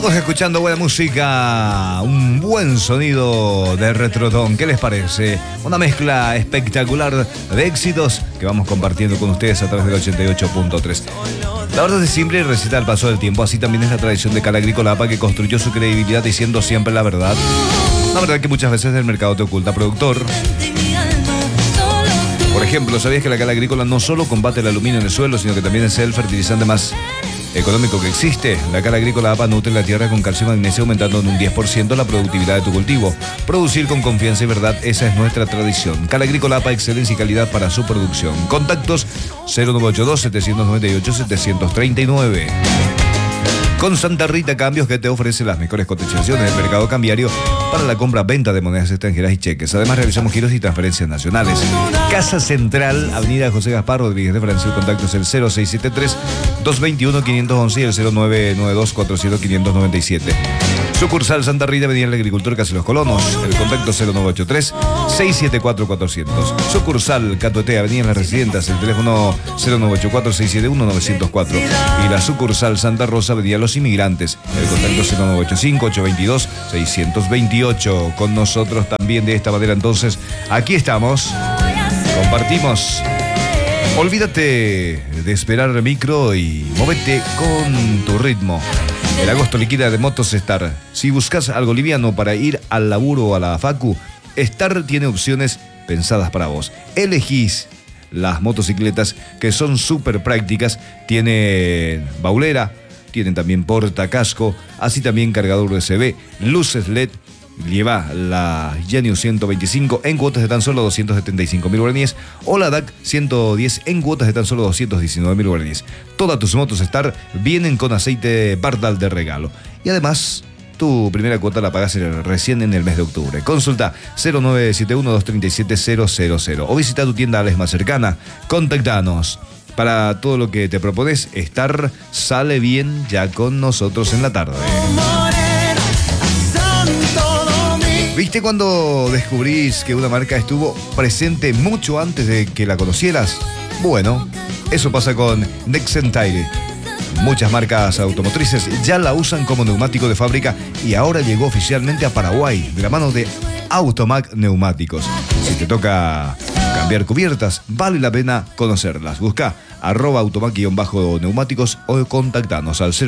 Vamos escuchando buena música, un buen sonido de Retrodón. ¿Qué les parece? Una mezcla espectacular de éxitos que vamos compartiendo con ustedes a través del 88.3. La verdad es simple y recita el paso del tiempo. Así también es la tradición de Cal Agrícola APA, que construyó su credibilidad diciendo siempre la verdad. La verdad que muchas veces el mercado te oculta, productor. Por ejemplo, ¿sabías que la Cal Agrícola no solo combate el aluminio en el suelo, sino que también es el fertilizante más económico que existe? La Cal Agrícola APA nutre la tierra con calcio y magnesio, aumentando en un 10% la productividad de tu cultivo. Producir con confianza y verdad, esa es nuestra tradición. Cal Agrícola APA, excelencia y calidad para su producción. Contactos 0982-798-739. Con Santa Rita Cambios, que te ofrece las mejores cotizaciones del mercado cambiario para la compra-venta de monedas extranjeras y cheques. Además, realizamos giros y transferencias nacionales. Casa Central, Avenida José Gaspar Rodríguez de Francia. El contacto es el 0673-221-511 y el 0992-400-597. Sucursal Santa Rita, Avenida del Agricultor, Casi Los Colonos. El contacto 0983-674-400. Sucursal Catotea, Avenida Las Residentas. El teléfono 0984-671-904. Y la sucursal Santa Rosa, Avenida Los Inmigrantes. El contacto 0985-822-628. Con nosotros también de esta manera. Entonces, aquí estamos. Compartimos. Olvídate de esperar el micro y móvete con tu ritmo. El agosto liquida de Motos Star. Si buscas algo liviano para ir al laburo o a la facu, Star tiene opciones pensadas para vos. Elegís las motocicletas que son súper prácticas. Tienen baulera, tienen también portacasco, así también cargador USB, luces LED. Lleva la Genius 125 en cuotas de tan solo 275.000 guaraníes o la DAC 110 en cuotas de tan solo 219.000 guaraníes. Todas tus motos Star vienen con aceite Bardal de regalo. Y además, tu primera cuota la pagas recién en el mes de octubre. Consulta 0971-237-000 o visita tu tienda Ales más cercana. Contactanos. Para todo lo que te propones, Star sale bien ya con nosotros en la tarde. ¿Viste cuando descubrís que una marca estuvo presente mucho antes de que la conocieras? Bueno, eso pasa con Nexen Tire. Muchas marcas automotrices ya la usan como neumático de fábrica y ahora llegó oficialmente a Paraguay de la mano de Automac Neumáticos. Si te toca cambiar cubiertas, vale la pena conocerlas. Busca @automac_neumáticos o contactanos al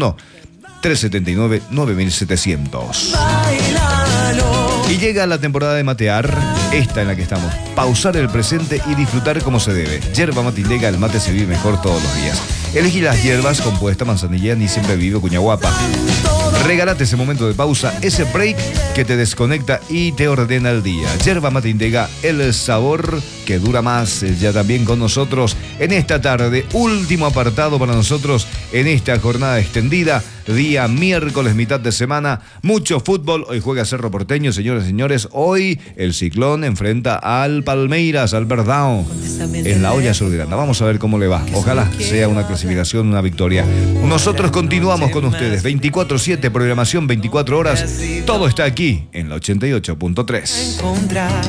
021-379-9700. Y llega la temporada de matear, esta en la que estamos. Pausar el presente y disfrutar como se debe. Yerba Mate Indega, el mate se vive mejor todos los días. Elegí las hierbas compuesta, manzanilla, ni siempre vive cuña guapa. Regálate ese momento de pausa, ese break que te desconecta y te ordena el día. Yerba Mate Indega, el sabor que dura más. Ya también con nosotros en esta tarde, último apartado para nosotros en esta jornada extendida, día miércoles, mitad de semana, mucho fútbol. Hoy juega Cerro Porteño, señores y señores. Hoy el Ciclón enfrenta al Palmeiras, al Verdão, en la olla azulgrana. Vamos a ver cómo le va. Ojalá sea una clasificación, una victoria. Nosotros continuamos con ustedes, 24/7, programación 24 horas. Todo está aquí en la 88.3.